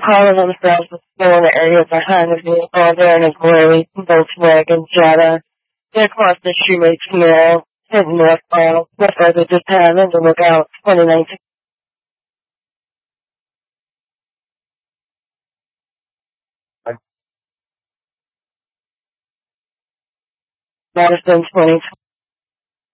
calling themselves the store in the area behind the vehicle. They're in a gray Volkswagen Jetta. They crossed the Shoemaker Canal, heading northbound. No further determined to look out 2019. Madison 2020.